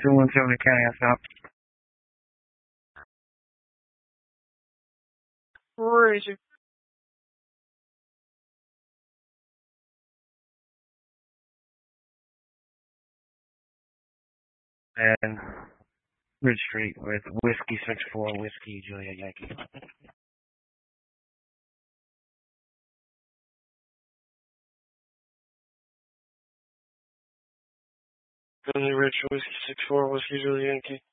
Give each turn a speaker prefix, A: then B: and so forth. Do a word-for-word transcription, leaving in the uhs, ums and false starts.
A: two one seven County, I stop.
B: Ranger.
A: And Ridge Street with Whiskey six four, Whiskey Juliet Yankee.
B: Finley Ridge, Whiskey six four, Whiskey Juliet Yankee.